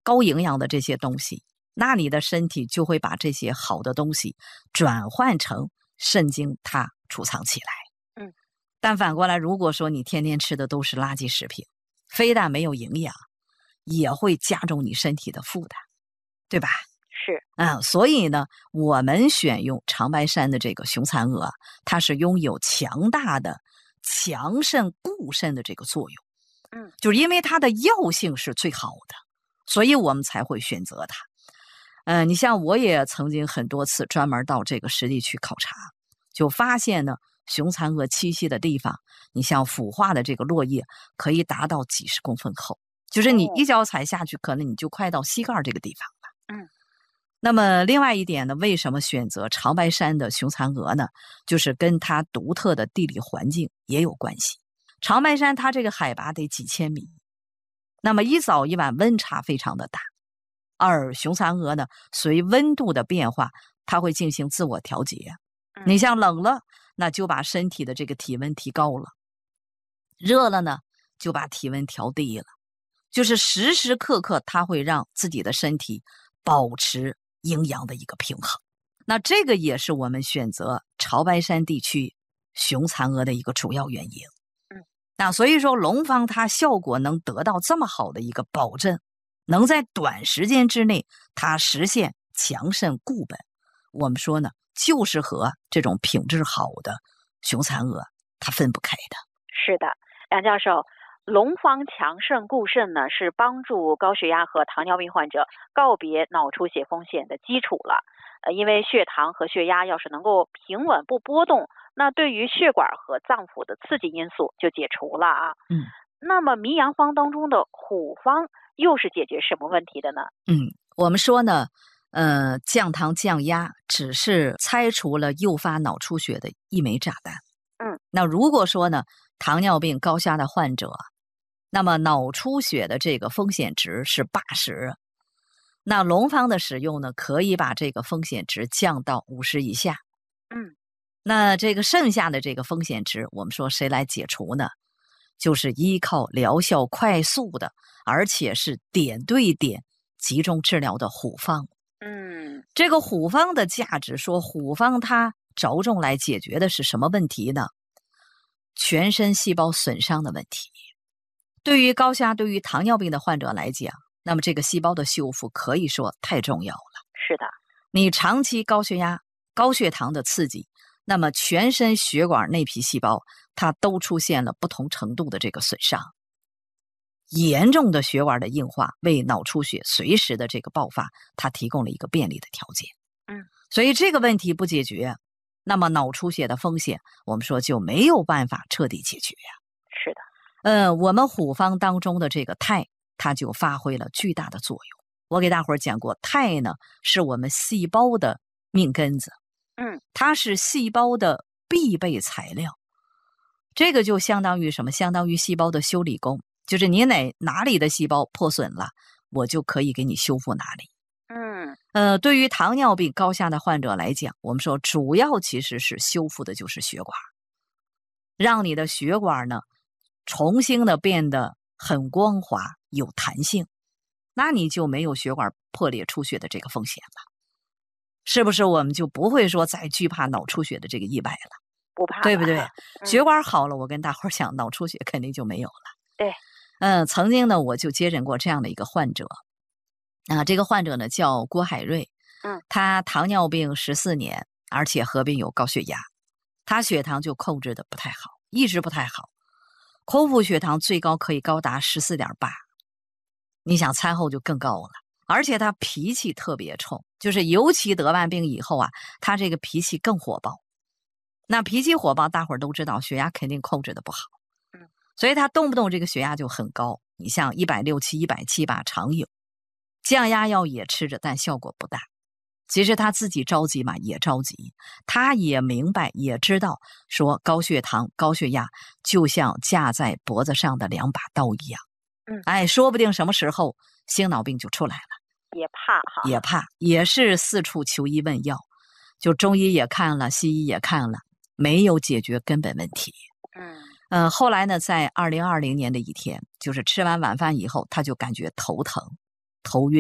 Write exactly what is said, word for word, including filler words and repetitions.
高营养的这些东西，那你的身体就会把这些好的东西转换成肾精，它储藏起来。 嗯， 但反过来，如果说你天天吃的都是垃圾食品，非但没有营养，也会加重你身体的负担，对吧？ 是， 嗯，所以呢，我们选用长白山的这个雄蚕蛾，它是拥有强大的强肾固肾的这个作用。 嗯， 就是因为它的药性是最好的，所以我们才会选择它。呃，你像我也曾经很多次专门到这个实地去考察，就发现呢，雄蚕蛾栖息的地方，你像腐化的这个落叶可以达到几十公分厚，就是你一脚踩下去，可能你就快到膝盖这个地方了。 嗯。 那么另外一点呢，为什么选择长白山的雄蚕蛾呢？就是跟它独特的地理环境也有关系。长白山它这个海拔得几千米，那么一早一晚温差非常的大，而雄蚕蛾呢，随温度的变化，它会进行自我调节。你像冷了，那就把身体的这个体温提高了；热了呢，就把体温调低了。就是时时刻刻，它会让自己的身体保持阴阳的一个平衡。那这个也是我们选择长白山地区雄蚕蛾的一个主要原因。 嗯， 那所以说龙方它效果能得到这么好的一个保证，能在短时间之内它实现强肾固本，我们说呢，就是和这种品质好的雄蚕蛾它分不开的。 是的，梁教授，龙方强肾固肾呢，是帮助高血压和糖尿病患者告别脑出血风险的基础了。呃，因为血糖和血压要是能够平稳不波动，那对于血管和脏腑的刺激因素就解除了啊。 嗯， 那么迷阳方当中的虎方又是解决什么问题的呢？ 嗯，我们说呢，呃，降糖降压只是拆除了诱发脑出血的一枚炸弹。 嗯， 那如果说呢，糖尿病高血压的患者，那么脑出血的这个风险值是八十，那龙方的使用呢，可以把这个风险值降到五十以下。 嗯， 那这个剩下的这个风险值，我们说谁来解除呢？就是依靠疗效快速的，而且是点对点集中治疗的虎方。 嗯， 这个虎方的价值，说虎方它着重来解决的是什么问题呢？全身细胞损伤的问题。对于高血压、对于糖尿病的患者来讲，那么这个细胞的修复可以说太重要了。 是的， 你长期高血压、高血糖的刺激，那么全身血管内皮细胞它都出现了不同程度的这个损伤，严重的血管的硬化为脑出血随时的这个爆发，它提供了一个便利的条件。 嗯， 所以这个问题不解决，那么脑出血的风险，我们说就没有办法彻底解决呀。 是的， 呃，我们虎方当中的这个肽，它就发挥了巨大的作用。我给大伙儿讲过，肽呢是我们细胞的命根子， 嗯， 它是细胞的必备材料。这个就相当于什么？相当于细胞的修理工，就是你哪哪里的细胞破损了，我就可以给你修复哪里。 嗯， 呃，对于糖尿病高血压的患者来讲，我们说主要其实是修复的就是血管，让你的血管呢重新的变得很光滑有弹性，那你就没有血管破裂出血的这个风险了，是不是？我们就不会说再惧怕脑出血的这个意外了， 不怕了， 对不对？ 嗯、 血管好了，我跟大伙儿讲，脑出血肯定就没有了。 对， 嗯，曾经呢，我就接诊过这样的一个患者，啊，这个患者呢叫郭海瑞， 嗯， 他糖尿病十四年，而且合并有高血压，他血糖就控制的不太好，一直不太好，空腹血糖最高可以高达 十四点八， 你想餐后就更高了。而且他脾气特别冲，就是尤其得完病以后啊，他这个脾气更火爆。那脾气火爆，大伙儿都知道，血压肯定控制的不好， 嗯， 所以他动不动这个血压就很高。你像一百六十七、一百七十八常有，降压药也吃着，但效果不大。其实他自己着急嘛，也着急，他也明白，也知道，说高血糖、高血压就像架在脖子上的两把刀一样， 嗯， 哎，说不定什么时候心脑病就出来了， 也怕哈， 也怕，也是四处求医问药，就中医也看了，西医也看了，没有解决根本问题。 嗯， 呃，后来呢，在二零二零年的一天，就是吃完晚饭以后，他就感觉头疼、头晕。